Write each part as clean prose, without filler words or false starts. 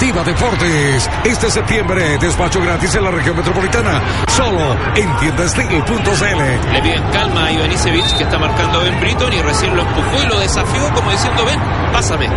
Cooperativa Deportes. Este septiembre, despacho gratis en la región metropolitana. Solo en tiendastil.cl. Le piden calma a Ivanisevic, que está marcando a Ben Britton, y recién lo empujó y lo desafió como diciendo: ven, pásame.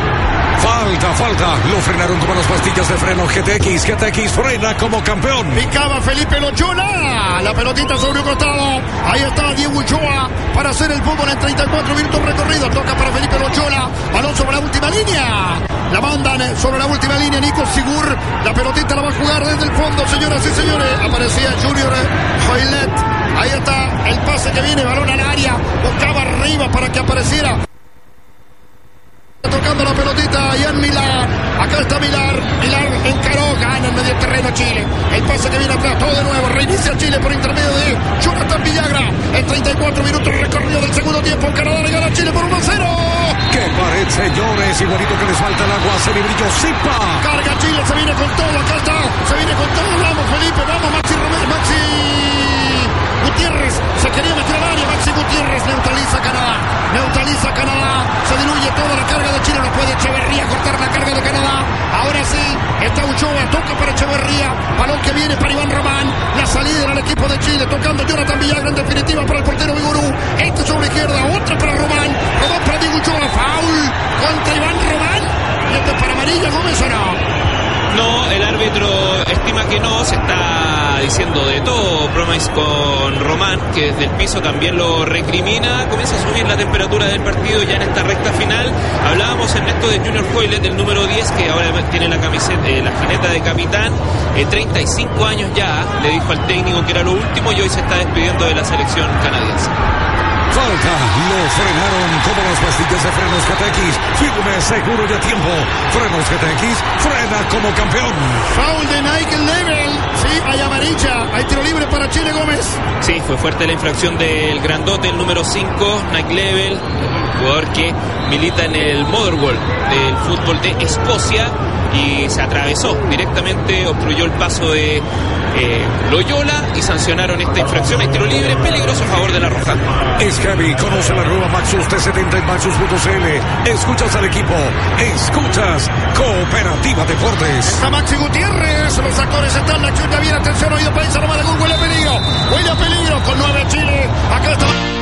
Falta. Lo frenaron como las pastillas de freno GTX. GTX frena como campeón. Picaba Felipe Loyola. La pelotita sobre un costado. Ahí está Diego Ulloa para hacer el fútbol en 34 minutos recorridos. Toca para Felipe Loyola. Balón sobre la última línea. La mandan sobre la última línea Nico Sigur. La pelotita la va a jugar desde el fondo, señoras y señores. Aparecía Junior Hoylet. Ahí está el pase que viene. Balón al área. Buscaba arriba para que apareciera. Tocando la pelotita, Ian Millar. Acá está Millar encaró, gana en medio terreno Chile. El pase que viene atrás, todo de nuevo. Reinicia Chile por intermedio de Jonathan Villagra. En 34 minutos recorrido del segundo tiempo. Canadá le gana a Chile por 1-0. ¡Qué pared, señores! Igualito que les falta el agua. Se brilló Zipa. Carga Chile, se viene con todo. Acá está, se viene con todo. Vamos, Felipe, vamos, Maxi Romero, Maxi Gutiérrez. Se quería meter al área. Maxi Gutiérrez neutraliza Canadá. Se diluye toda la carga de Chile. No puede Echeverría cortar la carga de Canadá. Ahora sí, está Ulloa. Toca para Echeverría. Balón que viene para Iván Román. La salida en el equipo de Chile. Tocando Jonathan Villagra en definitiva para el portero Vigorú. Este sobre izquierda. Otra para Román. Román para Diego Ulloa. Foul contra Iván Román. Y este para amarilla, Gómez, ¿o no? No, el árbitro estima que no. Se está diciendo de todo Promise con Román, que desde el piso también lo recrimina. Comienza a subir la temperatura del partido ya en esta recta final. Hablábamos, Ernesto, de Junior Hoylet, del número 10, que ahora tiene la camiseta, la jineta de capitán. 35 años ya, le dijo al técnico que era lo último, y hoy se está despidiendo de la selección canadiense. Falta, lo frenaron como las pastillas de frenos GTX. Firme, seguro y a tiempo. Frenos GTX, frena como campeón. Foul de Nike Level. Sí, hay amarilla. Hay tiro libre para Chile, Gómez. Sí, fue fuerte la infracción del grandote, el número 5, Nike Level, jugador que milita en el Motherwell del fútbol de Escocia, y se atravesó directamente, obstruyó el paso de Loyola, y sancionaron esta infracción. Hay tiro libre peligroso a favor de la Roja. Es Javi, conoce la nueva Maxus T70 en Maxus.cl. Escuchas al equipo, escuchas Cooperativa Deportes. Está Maxi Gutiérrez, los actores están, la chuta bien, atención, oído, país, armada, huele a peligro con 9 Chile. Acá está.